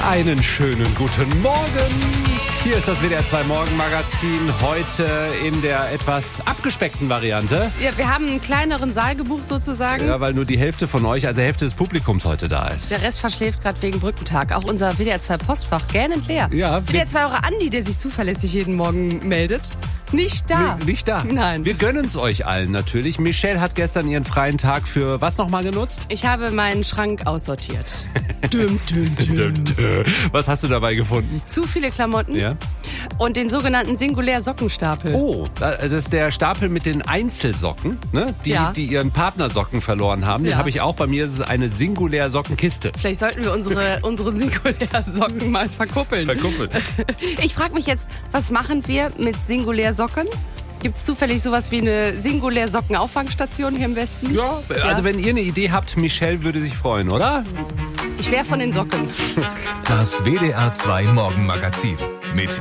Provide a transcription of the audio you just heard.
Einen schönen guten Morgen. Hier ist das WDR 2 Morgenmagazin. Heute in der etwas abgespeckten Variante. Ja, wir haben einen kleineren Saal gebucht sozusagen. Ja, weil nur die Hälfte von euch, also Hälfte des Publikums heute da ist. Der Rest verschläft gerade wegen Brückentag. Auch unser WDR 2 Postfach gähnend leer. Ja, WDR 2 Eure Andi, der sich zuverlässig jeden Morgen meldet. Nicht da. Nicht da. Nein. Wir gönnen es euch allen natürlich. Michelle hat gestern ihren freien Tag für was nochmal genutzt? Ich habe meinen Schrank aussortiert. Düm. Was hast du dabei gefunden? Zu viele Klamotten. Ja. Und den sogenannten Singulär-Sockenstapel. Oh, das ist der Stapel mit den Einzelsocken, ne? Die ihren Partnersocken verloren haben. Den habe ich auch. Bei mir ist es eine Singulär-Sockenkiste. Vielleicht sollten wir unsere Singulär-Socken mal verkuppeln. Ich frage mich jetzt, was machen wir mit Singulär-Socken? Gibt es zufällig sowas wie eine Singulär-Socken-Auffangstation hier im Westen? Ja, also wenn ihr eine Idee habt, Michelle würde sich freuen, oder? Ich wäre von den Socken. Das WDR 2 Morgenmagazin mit